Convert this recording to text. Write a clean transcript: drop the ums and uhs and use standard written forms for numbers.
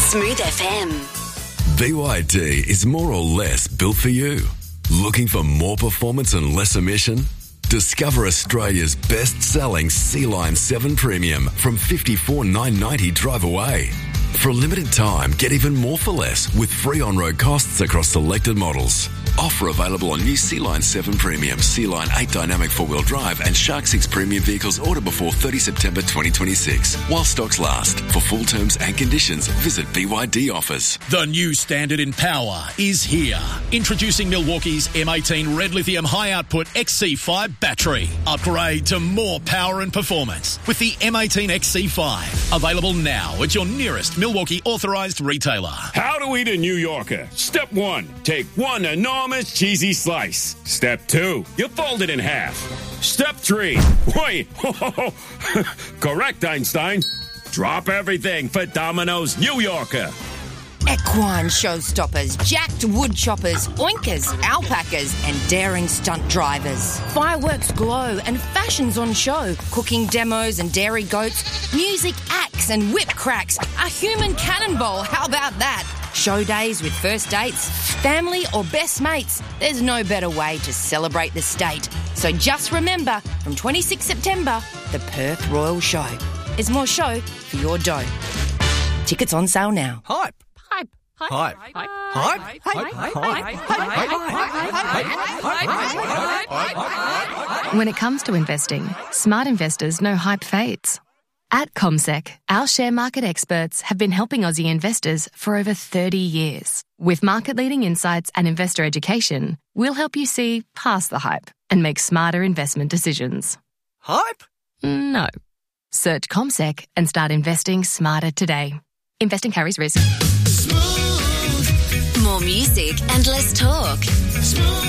Smooth FM. BYD is more or less built for you. Looking for more performance and less emission? Discover Australia's best-selling Sea-Line 7 Premium from $54,990 drive away. For a limited time, get even more for less with free on-road costs across selected models. Offer available on new Sea-Line 7 Premium, Sea-Line 8 Dynamic 4-wheel drive and Shark 6 Premium vehicles order before 30 September 2026. While stocks last. For full terms and conditions, visit BYD Offers. The new standard in power is here. Introducing Milwaukee's M18 Red Lithium High Output XC5 battery. Upgrade to more power and performance with the M18 XC5. Available now at your nearest Milwaukee authorised retailer. How to eat a New Yorker. Step 1, take one enormous cheesy slice. Step 2, you fold it in half. Step 3, wait, correct, Einstein. Drop everything for Domino's New Yorker. Equine showstoppers, jacked wood choppers, oinkers, alpacas and daring stunt drivers. Fireworks glow and fashions on show. Cooking demos and dairy goats. Music acts and whip cracks. A human cannonball, how about that? Show days with first dates, family or best mates. There's no better way to celebrate the state. So just remember, from 26 September, the Perth Royal Show. There's more show for your dough. Tickets on sale now. Hype. When it comes to investing, smart investors know hype fades. At CommSec, our share market experts have been helping Aussie investors for over 30 years. With market-leading insights and investor education, we'll help you see past the hype and make smarter investment decisions. Hype? No. Search CommSec and start investing smarter today. Investing carries risk. More music and less talk. Smooth.